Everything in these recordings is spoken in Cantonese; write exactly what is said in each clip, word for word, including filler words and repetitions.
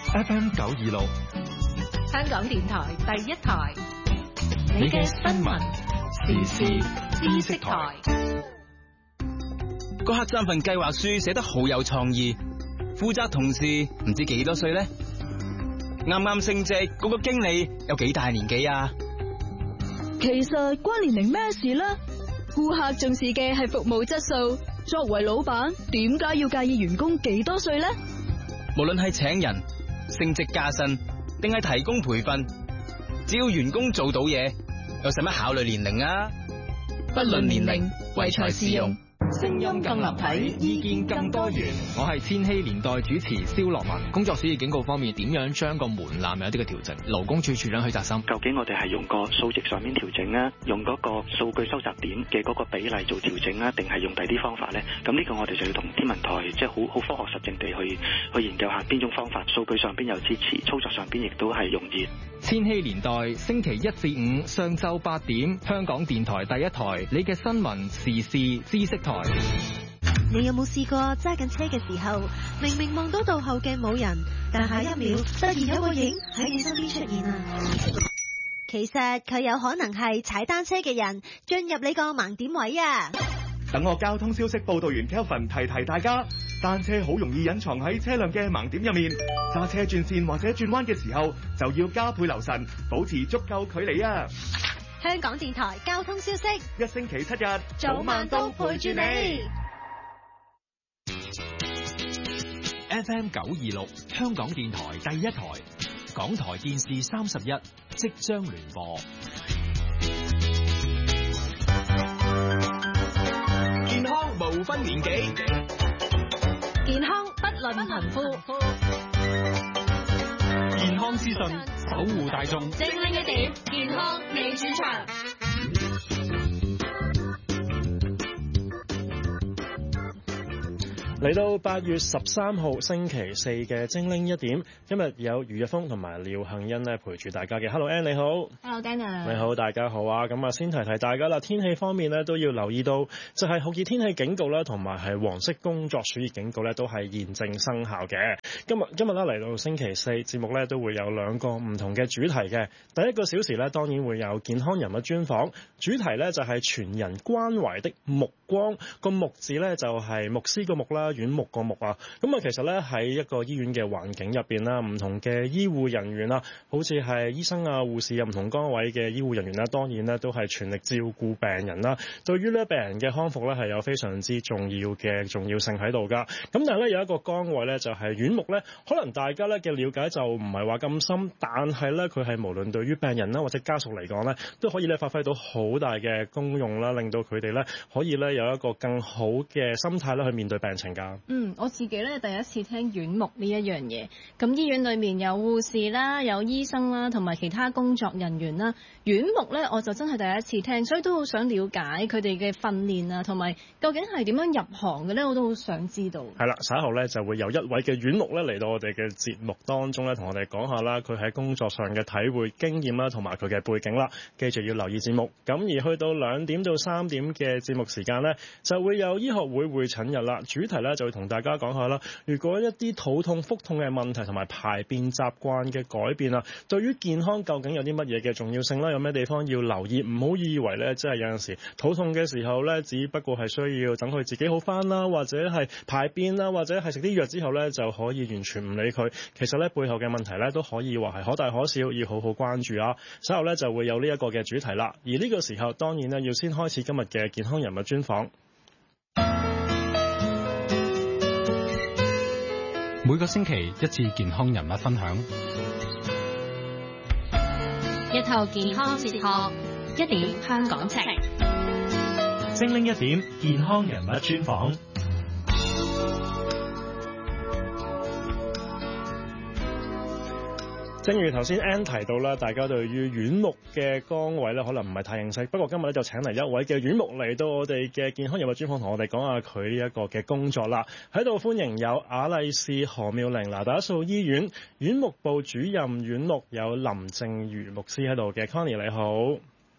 F M 九二六， 香港電台第一台， 你嘅新聞時事知識台。 個客棧份計劃書寫得好有創意，負責同事唔知幾多歲呢？啱啱升職嗰個經理有幾大年紀啊？ 其實關年齡咩事呢？顧客重視嘅係服務質素，作為老闆點解要介意員工幾多歲呢？ 無論係請人、升職加薪，定係提供培訓，只要員工做到嘢，又使乜考慮年齡啊？不論年齡，唯才是用。 聲音更立體，意見更多元。 我係千禧年代主持蕭樂文。工作暑熱警告方面，點樣將個門檻有啲嘅調整？勞工處處長許澤森， 究竟我哋係用個數值上面調整啊，用嗰個數據收集點嘅嗰個比例做調整啊，定係用第啲方法呢？咁呢個我哋就要同天文台即係好好科學實證地去去研究下邊種方法，數據上邊有支持，操作上邊亦都係容易。 千禧年代星期一至五上晝八點，香港電台第一台，你嘅新聞時事知識台。 你有冇試過揸緊車嘅時候，明明望到倒後鏡冇人，但下一秒突然有個影喺你身邊出現啊？其實佢有可能係踩單車嘅人進入你個盲點位啊！ 等我交通消息報道員 Kelvin 提提大家，單車好容易隱藏喺車輛嘅盲點入面，揸車轉線或者轉彎嘅時候就要加倍留神，保持足夠距離啊！ 香港電台交通消息， 一星期七日， 早晚都陪住你。 F M 九二六，香港電台第一台，港台電視三十一即將聯播。健康無分年紀， 健康不論貧富， 健康資訊守護大眾， 精靈一點，健康你主場。 嚟到八月十三號星期四嘅精靈一點，今日有余日峰同埋廖杏欣咧陪住大家嘅。Hello Ann 你好 ，Hello Daniel 你好，大家好啊！咁啊，先提提大家啦，天氣方面咧都要留意到，就係酷熱天氣警告啦，同埋係黃色工作暑熱警告咧都係現正生效嘅。今日今日咧嚟到星期四節目咧都會有兩個唔同嘅主題嘅。第一個小時咧當然會有健康人物專訪，主題咧就係全人關懷的目光，個目字咧就係牧師個目啦。院牧個目啊，咁啊，其實咧喺一個醫院嘅環境入邊啦，唔同嘅醫護人員啦，好似係醫生啊、護士啊，唔同崗位嘅醫護人員啦，當然咧都係全力照顧病人啦。對於咧病人嘅康復咧係有非常之重要嘅重要性喺度噶。咁但係咧有一個崗位咧就係院牧咧，可能大家咧嘅了解就唔係話咁深，但係咧佢係無論對於病人啦或者家屬嚟講咧，都可以咧發揮到好大嘅功用啦，令到佢哋咧可以咧有一個更好嘅心態咧去面對病情噶。 嗯，我自己咧第一次聽院牧呢一樣嘢，咁醫院裏面有護士啦，有醫生啦，同埋其他工作人員啦。院牧咧我就真係第一次聽，所以都好想了解佢哋嘅訓練啊，同埋究竟係點樣入行嘅咧，我都好想知道。係啦，稍後咧就會有一位嘅院牧咧嚟到我哋嘅節目當中咧，同我哋講下啦，佢喺工作上嘅體會經驗啦，同埋佢嘅背景啦。記住要留意節目。咁而去到兩點到三點嘅節目時間咧，就會有醫學會會診日啦。主題咧就會同大家講下啦，如果一啲肚痛、腹痛嘅問題同埋排便習慣嘅改變啊，對於健康究竟有啲乜嘢嘅重要性啦？有咩地方要留意？唔好以為咧，即係有陣時肚痛嘅時候咧，只不過係需要等佢自己好返啦，或者係排便啦，或者係食啲藥之後咧就可以完全唔理佢。其實咧背後嘅問題咧都可以話係可大可小，要好好關注啊！稍後咧就會有呢一個嘅主題啦。而呢個時候當然咧要先開始今日嘅健康人物專訪。 每個星期一次健康人物分享， 一套健康哲學，一點香港情。 精靈一點健康人物專訪。 正如頭先 Ann 提到啦，大家對於院牧嘅崗位咧，可能唔係太認識。不過今日咧就請嚟一位嘅院牧嚟到我哋嘅健康人物專訪，同我哋講下佢呢一個嘅工作啦。喺度歡迎有雅麗氏何妙齡那打素醫院院牧部主任院牧有林靜茹牧師喺度嘅。Connie 你好。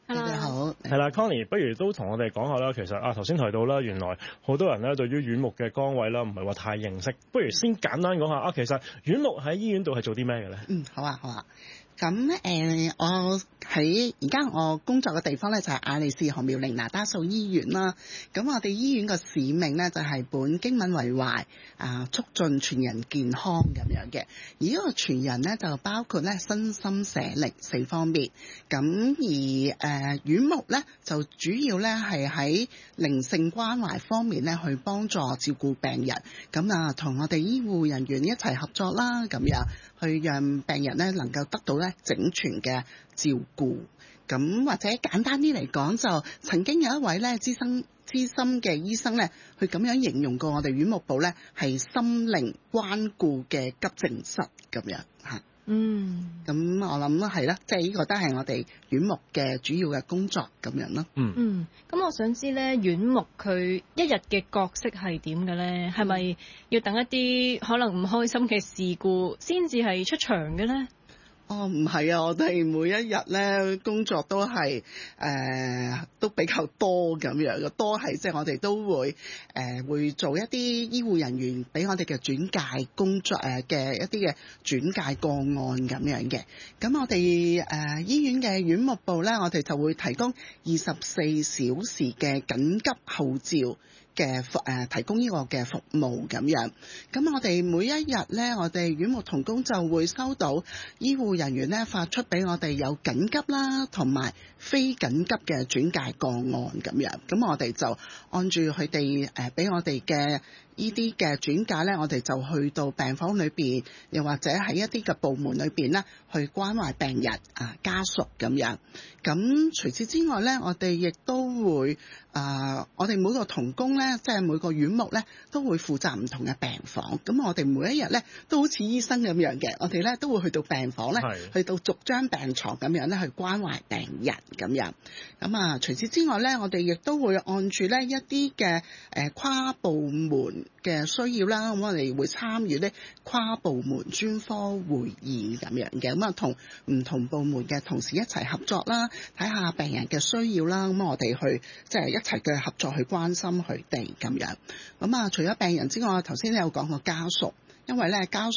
大家好， 係啦 ，Connie， 不如都同我哋講下啦。其實啊，頭先提到啦，原來好多人咧對於院牧嘅崗位啦，唔係話太認識。不如先簡單講下啊，其實院牧喺醫院度係做啲咩嘅咧？ 嗯，好啊，好啊。咁誒、呃，我喺而家我工作嘅地方咧就係亞利士韓苗寧拿打素醫院啦。咁我哋醫院嘅使命咧就係本經文為懷啊，促進全人健康咁樣嘅。而呢個全人咧就包括咧身心社靈四方面。咁而誒院牧咧就主要咧係喺靈性關懷方面咧去幫助照顧病人。咁啊，同我哋醫護人員一齊合作啦，咁樣去讓病人咧能夠得到咧整全嘅照顧。咁或者簡單啲嚟講，就曾經有一位咧資深資深嘅醫生咧，佢咁樣形容過我哋院牧部咧係心靈關顧嘅急症室咁樣嚇。嗯，咁我諗係啦，即係呢個都係我哋院牧嘅主要嘅工作咁樣咯。 嗯嗯，咁我想知咧，院牧佢一日嘅角色係點嘅咧？係咪要等一啲可能唔開心嘅事故先至係出場嘅咧？ 哦，唔係啊，我哋每一日咧工作都係誒、呃、都比較多咁樣嘅，多係即係我哋都會誒、呃、會做一啲醫護人員俾我哋嘅轉介工作誒嘅、呃、一啲嘅轉介個案咁樣嘅。咁我哋誒、呃、醫院嘅院牧部咧，我哋就會提供二十四小時嘅緊急號召嘅服誒提供呢個嘅服務咁樣。咁我哋每一日咧，我哋院牧同工就會收到醫護人員咧發出俾我哋有緊急啦同埋非緊急嘅轉介個案咁樣。咁我哋就按住佢哋誒俾我哋嘅呢啲嘅轉介咧，我哋就去到病房裏邊，又或者喺一啲嘅部門裏邊咧，去關懷病人啊家屬咁樣。咁除此之外咧，我哋亦都會啊、呃，我哋每個同工咧，即係每個院牧咧，都會負責唔同嘅病房。咁我哋每一日咧，都好似醫生咁樣嘅，我哋咧都會去到病房咧，去到逐張病床咁樣咧去關懷病人咁樣。咁啊，除此之外咧，我哋亦都會按住咧一啲嘅誒跨部門嘅需要啦，咁我哋會參與咧跨部門專科會議咁樣嘅，咁啊同唔同部門嘅同事一齊合作啦，睇下病人嘅需要啦，咁我哋去即係一齊嘅合作去關心佢哋咁樣。咁啊，除咗病人之外，頭先有講過家屬。因為咧家屬